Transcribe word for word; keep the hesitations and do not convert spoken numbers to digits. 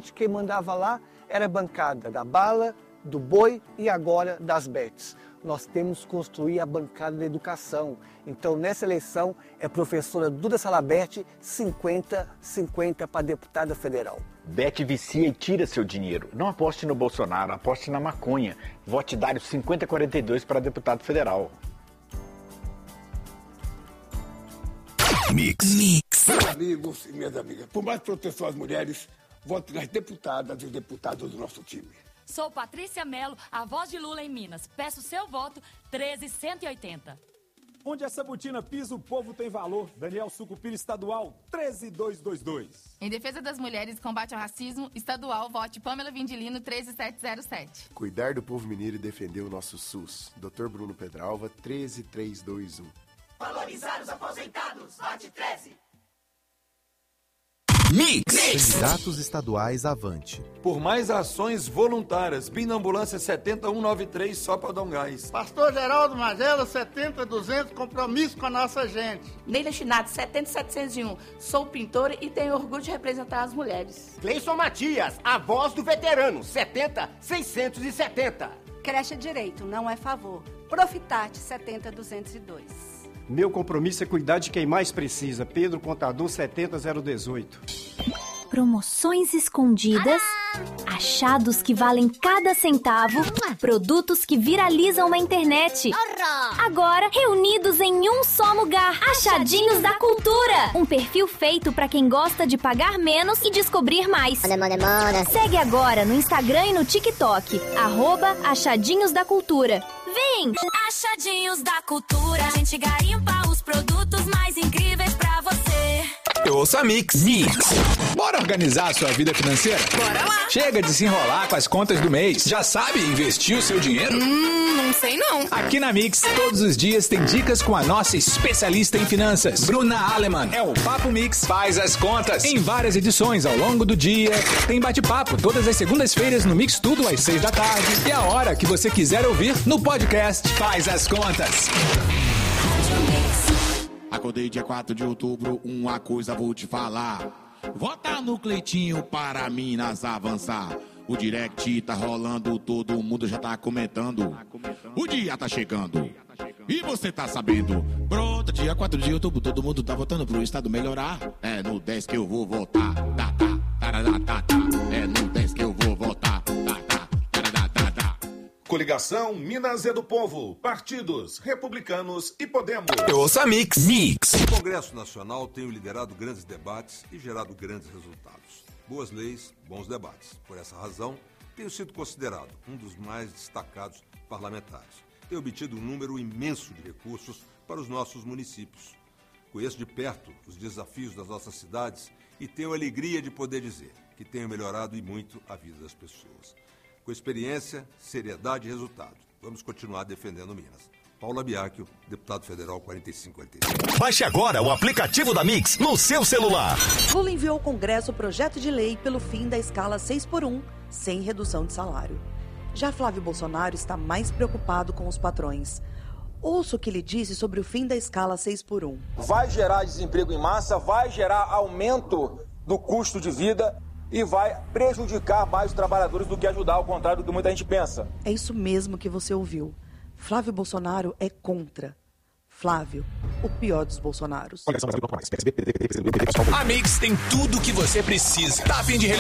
antigamente quem mandava lá era a bancada da bala, do boi e agora das bets. Nós temos que construir a bancada da educação. Então, nessa eleição, é professora Duda Salabert, cinquenta a cinquenta para deputada federal. Bet vicia e tira seu dinheiro. Não aposte no Bolsonaro, aposte na maconha. Vote Dário cinquenta a quarenta e dois para deputado federal. Mix. Mix. Meus amigos e minhas amigas, por mais proteção às mulheres, vote nas deputadas e os deputados do nosso time. Sou Patrícia Mello, a voz de Lula em Minas. Peço seu voto, treze cento e oitenta. Onde essa botina pisa, o povo tem valor. Daniel Sucupira Estadual, treze mil duzentos e vinte e dois. Em defesa das mulheres e combate ao racismo, estadual, vote Pamela Vindilino, treze mil setecentos e sete. Cuidar do povo mineiro e defender o nosso SUS. doutor Bruno Pedralva, treze mil trezentos e vinte e um. Valorizar os aposentados, vote treze. Mix. Candidatos estaduais avante. Por mais ações voluntárias, Bim na Ambulância setenta mil cento e noventa e três, só para dar um gás. Pastor Geraldo Magela, setenta mil duzentos, compromisso com a nossa gente. Neila Chinato, setenta mil setecentos e um, sou pintora e tenho orgulho de representar as mulheres. Cleison Matias, a voz do veterano, setenta mil seiscentos e setenta. Creche Direito, não é favor. Profitate, setenta mil duzentos e dois. Meu compromisso é cuidar de quem mais precisa. Pedro Contador, setenta mil dezoito. Promoções escondidas, achados que valem cada centavo, produtos que viralizam na internet. Agora, reunidos em um só lugar. Achadinhos da Cultura. Um perfil feito para quem gosta de pagar menos e descobrir mais. Segue agora no Instagram e no TikTok. Arroba Achadinhos da Cultura. Vem! Achadinhos da Cultura. A gente garimpa os produtos mais incríveis pra você. Eu ouço a Mix. Mix. Bora organizar a sua vida financeira? Bora lá! Chega de se enrolar com as contas do mês. Já sabe investir o seu dinheiro? Hum, não sei não. Aqui na Mix, todos os dias tem dicas com a nossa especialista em finanças, Bruna Aleman. É o Papo Mix Faz as Contas. Em várias edições ao longo do dia. Tem bate-papo todas as segundas-feiras no Mix Tudo às seis da tarde. E a hora que você quiser ouvir no podcast Faz as Contas. Acordei dia quatro de outubro, uma coisa vou te falar. Vota no Cleitinho para Minas avançar. O direct tá rolando, todo mundo já tá comentando. O dia tá chegando e você tá sabendo. Pronto, dia quatro de outubro, todo mundo tá votando pro estado melhorar. É no dez que eu vou votar. Tá, tá, tarará, tá, tá. É no dez que eu vou votar. Tá, tá, tarará, tá, tá. Coligação Minas é do Povo, partidos Republicanos e Podemos. Eu ouço a Mix. Mix. O Congresso Nacional tem liderado grandes debates e gerado grandes resultados. Boas leis, bons debates. Por essa razão, tenho sido considerado um dos mais destacados parlamentares. Tenho obtido um número imenso de recursos para os nossos municípios. Conheço de perto os desafios das nossas cidades e tenho a alegria de poder dizer que tenho melhorado e muito a vida das pessoas. Com experiência, seriedade e resultado. Vamos continuar defendendo Minas. Paula Biacchio, deputado federal quarenta e cinco quarenta e cinco. Baixe agora o aplicativo da Mix no seu celular. Lula enviou ao Congresso o projeto de lei pelo fim da escala seis por um, sem redução de salário. Já Flávio Bolsonaro está mais preocupado com os patrões. Ouça o que ele disse sobre o fim da escala seis por um. Vai gerar desemprego em massa, vai gerar aumento do custo de vida e vai prejudicar mais os trabalhadores do que ajudar, ao contrário do que muita gente pensa. É isso mesmo que você ouviu. Flávio Bolsonaro é contra. Flávio, o pior dos Bolsonaros. A Mix tem tudo o que você precisa. Tá a fim de